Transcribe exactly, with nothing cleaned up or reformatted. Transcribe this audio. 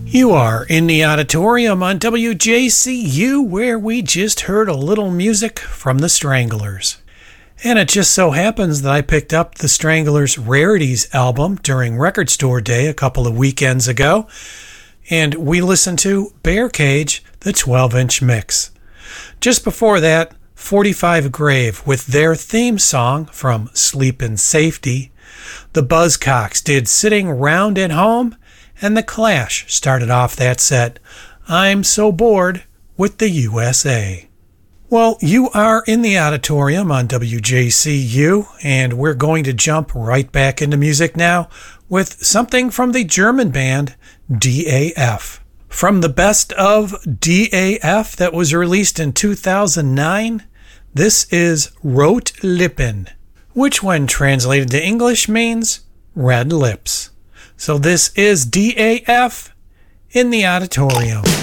You are in the auditorium on W J C U, where we just heard a little music from the Stranglers. And it just so happens that I picked up the Stranglers' Rarities album during Record Store Day a couple of weekends ago, and we listened to Bear Cage, the twelve-inch mix. Just before that, forty-five Grave with their theme song from Sleep in Safety. The Buzzcocks did Sitting Round at Home, and The Clash started off that set, I'm So Bored, with the U S A. Well, you are in the auditorium on W J C U, and we're going to jump right back into music now with something from the German band D A F. From the best of D A F that was released in two thousand nine, this is Rot Lippen, which when translated to English means red lips. So this is D A F in the auditorium.